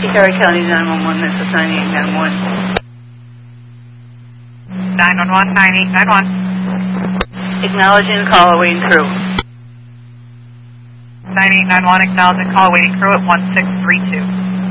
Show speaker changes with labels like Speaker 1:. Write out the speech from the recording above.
Speaker 1: Carroll County 911, this is 9891.
Speaker 2: 911, 9891.
Speaker 1: Acknowledging the call, awaiting crew.
Speaker 2: 9891, acknowledging call, awaiting crew at 1632.